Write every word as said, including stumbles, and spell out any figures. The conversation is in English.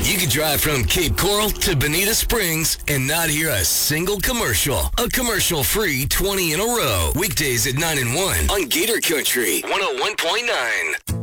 You could drive from Cape Coral to Bonita Springs and not hear a single commercial. A commercial-free twenty in a row. Weekdays at nine and one on Gator Country one oh one point nine.